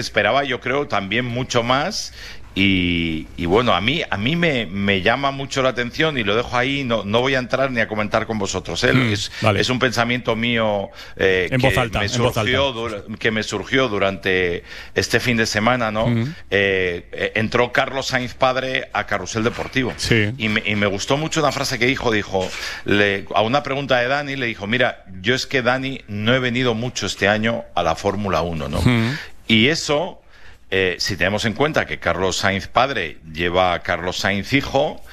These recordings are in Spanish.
esperaba, yo creo, también mucho más. Y bueno, a mí me llama mucho la atención y lo dejo ahí, no voy a entrar ni a comentar con vosotros. Es un pensamiento mío que me surgió durante este fin de semana, ¿no? Entró Carlos Sainz padre a Carrusel Deportivo. Sí. Y me gustó mucho una frase que dijo a una pregunta de Dani, le dijo, mira, yo es que Dani no he venido mucho este año a la Fórmula 1, ¿no? Y eso... si tenemos en cuenta que Carlos Sainz padre lleva a Carlos Sainz hijo,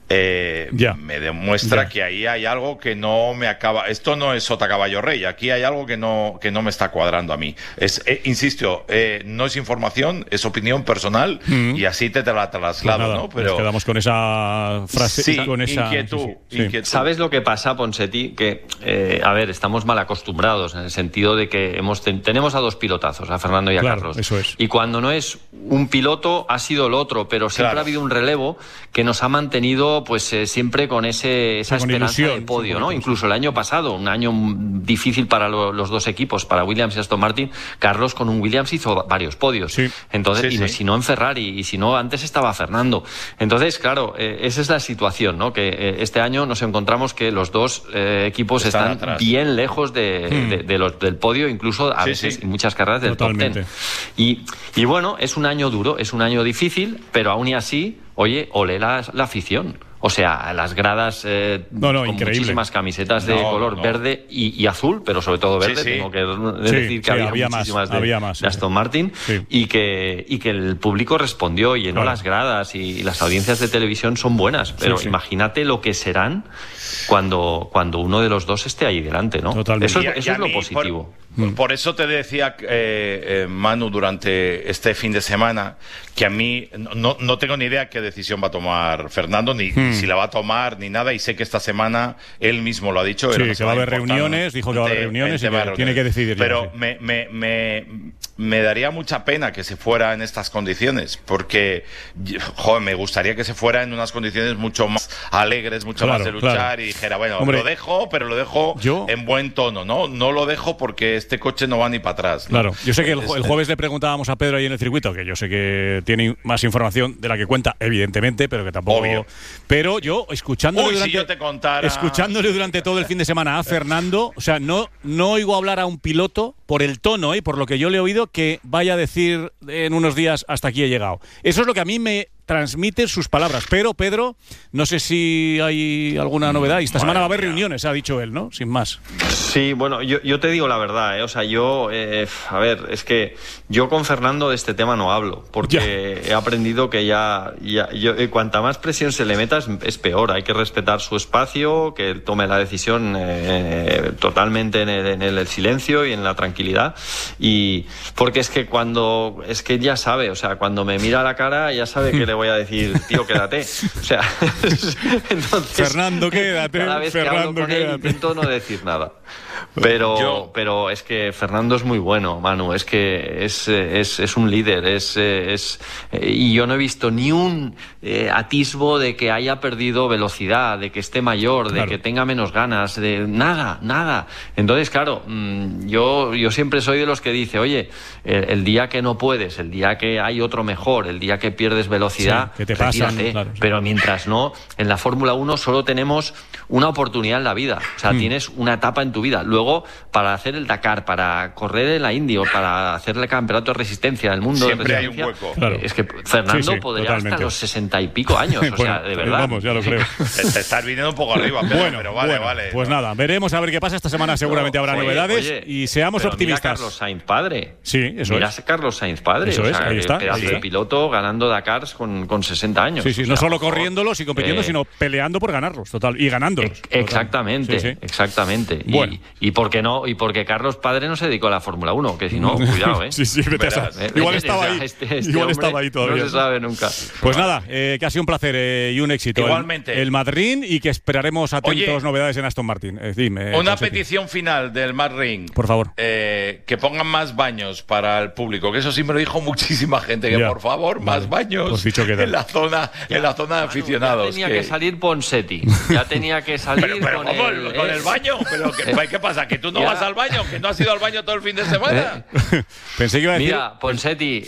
me demuestra que ahí hay algo que no me acaba. Esto no es Sota Caballo Rey, aquí hay algo que no me está cuadrando a mí. Insisto, no es información, es opinión personal y así te la traslado, pues nada, ¿no? Pero nos quedamos con esa frase, con esa inquietud. ¿Sabes lo que pasa, Ponseti? Que, a ver, estamos mal acostumbrados en el sentido de que tenemos a dos pilotazos, a Fernando y a Carlos. Eso es. Y cuando no es un piloto, ha sido el otro, pero siempre ha habido un relevo que nos ha mantenido pues siempre con esa esperanza de podio, ¿no? Incluso el año pasado, un año difícil para los dos equipos, para Williams y Aston Martin, Carlos con un Williams hizo varios podios. Entonces, si no en Ferrari, y si no antes estaba Fernando. Entonces, claro, esa es la situación, ¿no? Que este año nos encontramos que los dos equipos están bien lejos del podio, incluso a veces en muchas carreras del top 10. Y bueno, es un año duro, es un año difícil, pero aún y así, oye, olé la afición. O sea, las gradas con muchísimas camisetas de color verde y azul, pero sobre todo verde, tengo que decir que había muchísimas de Aston Martin, y que el público respondió y llenó las gradas, y las audiencias de televisión son buenas, pero imagínate lo que serán cuando uno de los dos esté ahí delante, ¿no? Eso es lo positivo. Por eso te decía, Manu, durante este fin de semana, que a mí no tengo ni idea qué decisión va a tomar Fernando, ni si la va a tomar, ni nada, y sé que esta semana él mismo lo ha dicho. Sí, que va a haber reuniones, dijo que va a haber reuniones y que tiene que decidir. Pero me daría mucha pena que se fuera en estas condiciones, porque me gustaría que se fuera en unas condiciones mucho más alegres, mucho más de luchar, y dijera, bueno, lo dejo, pero lo dejo en buen tono, no lo dejo porque este coche no va ni para atrás, ¿no? Claro, yo sé que el jueves le preguntábamos a Pedro ahí en el circuito, que yo sé que tiene más información de la que cuenta, evidentemente, pero que tampoco... Obvio. Pero yo, escuchándole durante todo el fin de semana a Fernando, o sea, no oigo hablar a un piloto por el tono y por lo que yo le he oído que vaya a decir en unos días hasta aquí he llegado. Eso es lo que a mí me transmite sus palabras. Pero, Pedro, no sé si hay alguna novedad. Y esta semana va a haber reuniones, ha dicho él, ¿no? Sin más. Sí, bueno, yo te digo la verdad, O sea, a ver, es que yo con Fernando de este tema no hablo, porque he aprendido que cuanta más presión se le meta es peor. Hay que respetar su espacio, que él tome la decisión totalmente en el silencio y en la tranquilidad. Y porque es que ya sabe, o sea, cuando me mira a la cara ya sabe que le voy a decir, tío, quédate. O sea, entonces, Fernando, quédate. Cada vez que hablo con él intento no decir nada. Pero es que Fernando es muy bueno, Manu. Es que es un líder. Y yo no he visto ni un atisbo de que haya perdido velocidad, de que esté mayor, de que tenga menos ganas, de nada. Entonces, claro, yo siempre soy de los que dice, oye, el día que no puedes, el día que hay otro mejor, el día que pierdes velocidad, que te retírate. Pero mientras no, en la Fórmula 1 solo tenemos una oportunidad en la vida. O sea, tienes una etapa en tu vida. Luego, para hacer el Dakar, para correr en la Indy o para hacer el campeonato de resistencia del mundo, siempre hay un hueco. Es que Fernando podría hasta los 60 y pico años. O sea, de verdad. Vamos, ya lo creo. Te estás viniendo un poco arriba, pero vale. Pues nada, veremos a ver qué pasa esta semana. Seguramente habrá novedades y seamos optimistas. Mira Carlos Sainz padre. Sí, eso mira a Carlos Sainz padre. Eso es, ahí está. Pedazo de piloto ganando Dakars con 60 años. Sí, no solo corriéndolos y compitiendo, sino peleando por ganarlos, total, y ganándolos. Exactamente. Bueno. ¿Y por qué no? Y porque Carlos padre no se dedicó a la Fórmula 1, que si no, cuidado, ¿eh? Sí, vete a saber. Igual estaba ahí. Igual estaba ahí todavía. No se sabe nunca. Pues nada, que ha sido un placer y un éxito. Igualmente. El Madrid, y que esperaremos atentos novedades en Aston Martin. Dime, una petición final del Madrid. Por favor. Que pongan más baños para el público, que eso sí me lo dijo muchísima gente, que por favor, más baños pues dicho en la zona de aficionados. Ya tenía que salir Ponseti. Ya tenía que salir pero con el baño. ¿Qué pasa? ¿Que tú no vas al baño? ¿Que no has ido al baño todo el fin de semana? Pensé que iba a decir... Mira, Ponseti,